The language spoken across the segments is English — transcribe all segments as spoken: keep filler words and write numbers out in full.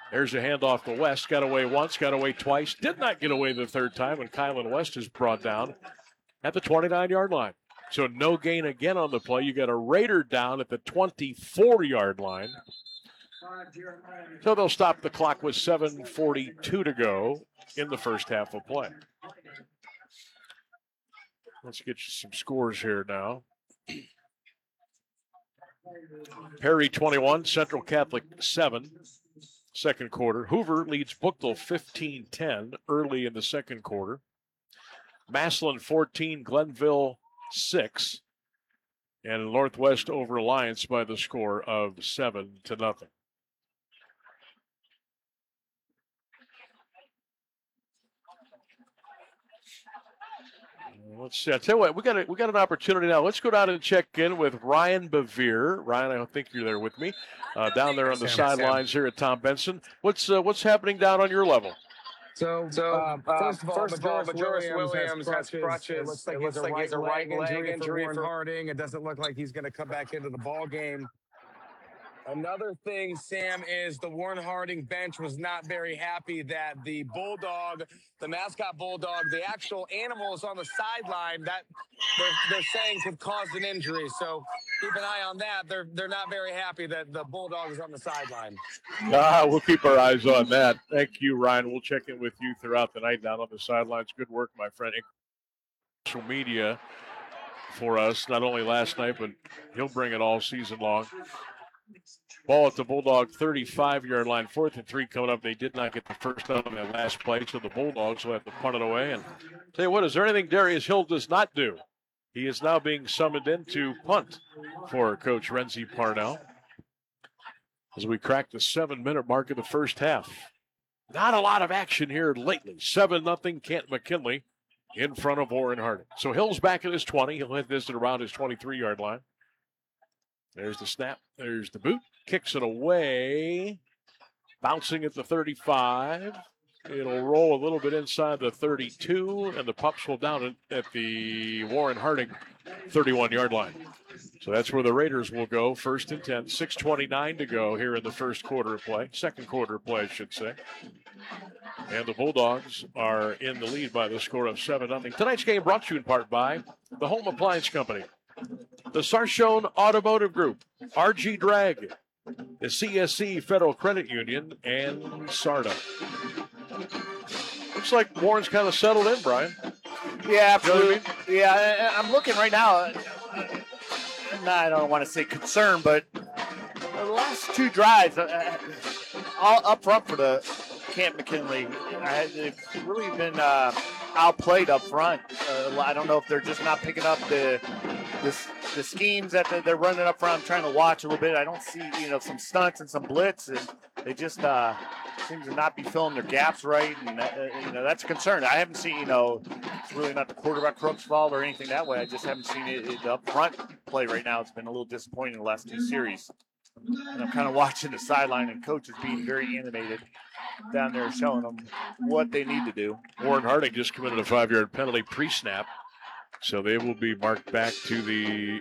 There's a handoff to West. Got away once, got away twice. Did not get away the third time, and Kylan West is brought down at the twenty-nine-yard line. So no gain again on the play. You got a Raider down at the twenty-four-yard line. So they'll stop the clock with seven forty-two to go in the first half of play. Let's get you some scores here now. Perry twenty-one, Central Catholic seven, second quarter. Hoover leads Bookville fifteen ten early in the second quarter. Massillon fourteen, Glenville six, and Northwest over Alliance by the score of seven to nothing. Let's see. I tell you what, we got a, we got an opportunity now. Let's go down and check in with Ryan Bevere. Ryan, I think you're there with me, uh, down there on the sidelines here at Tom Benson. What's uh, what's happening down on your level? So, so uh, first of all, first of all Majoris Williams, Williams has has crutches. It looks like, it looks it's, like a he's a right leg injury, injury for Warren for Harding. It doesn't look like he's going to come back into the ball game. Another thing, Sam, is the Warren Harding bench was not very happy that the Bulldog, the mascot Bulldog, the actual animal is on the sideline that they're, they're saying could cause an injury. So keep an eye on that. They're they're not very happy that the Bulldog is on the sideline. Ah, we'll keep our eyes on that. Thank you, Ryan. We'll check in with you throughout the night down on the sidelines. Good work, my friend. Social media for us, not only last night, but he'll bring it all season long. Ball at the Bulldog thirty-five-yard line, fourth and three coming up. They did not get the first down on that last play, so the Bulldogs will have to punt it away. And tell you what, is there anything Darius Hill does not do? He is now being summoned in to punt for Coach Renzi Parnell as we crack the seven-minute mark of the first half. Not a lot of action here lately. seven nothing Kent McKinley in front of Warren Harding. So Hill's back at his twenty. He'll hit this at around his twenty-three-yard line. There's the snap. There's the boot. Kicks it away. Bouncing at the thirty-five. It'll roll a little bit inside the thirty-two, and the Pups will down it at the Warren Harding thirty-one-yard line. So that's where the Raiders will go. First and ten. six twenty-nine to go here in the first quarter of play. Second quarter of play, I should say. And the Bulldogs are in the lead by the score of seven nothing. Tonight's game brought to you in part by the Home Appliance Company, the Sarshone Automotive Group, R G Drag, the C S C Federal Credit Union, and SARTA. Looks like Warren's kind of settled in, Brian. Yeah, absolutely. You know what I mean? Yeah, I'm looking right now. I don't want to say concerned, but the last two drives, uh, all up front for the Camp McKinley, uh, they've really been uh, outplayed up front. Uh, I don't know if they're just not picking up the the, the schemes that they're running up front. I'm trying to watch a little bit. I don't see, you know, some stunts and some blitz, and they just uh, seem to not be filling their gaps right, and that, uh, you know, that's a concern. I haven't seen, you know, it's really not the quarterback Crook's fault or anything that way. I just haven't seen it, it up front play right now. It's been a little disappointing in the last two series. And I'm kind of watching the sideline, and coach is being very animated down there, showing them what they need to do. Warren Harding just committed a five-yard penalty pre-snap, so they will be marked back to the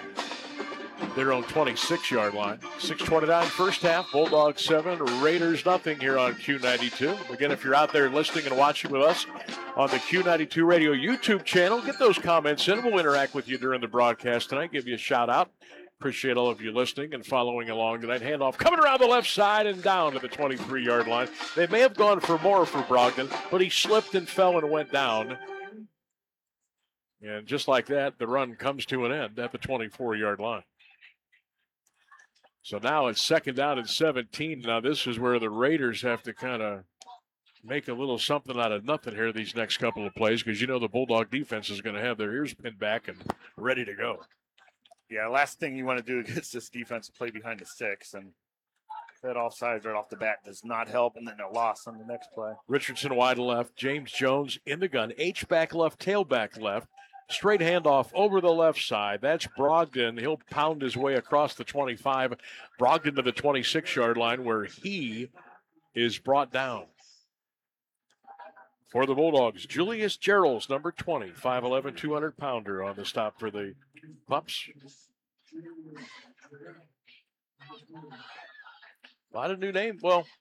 their own twenty-six-yard line. six twenty-nine first half, Bulldogs seven, Raiders nothing here on Q ninety-two. Again, if you're out there listening and watching with us on the Q ninety-two Radio YouTube channel, get those comments in. We'll interact with you during the broadcast tonight, give you a shout-out. Appreciate all of you listening and following along tonight. Handoff coming around the left side and down to the twenty-three-yard line. They may have gone for more for Brogdon, but he slipped and fell and went down. And just like that, the run comes to an end at the twenty-four-yard line. So now it's second down and seventeen. Now this is where the Raiders have to kind of make a little something out of nothing here these next couple of plays, because you know the Bulldog defense is going to have their ears pinned back and ready to go. Yeah, last thing you want to do against this defense is play behind the six, and that offside right off the bat does not help, and then a loss on the next play. Richardson wide left, James Jones in the gun, H-back left, tailback left, straight handoff over the left side. That's Brogdon. He'll pound his way across the twenty-five, Brogdon to the twenty-six-yard line where he is brought down. For the Bulldogs, Julius Gerald's number twenty, five eleven, two hundred pounder on the stop for the Pups. A lot of new names. Well,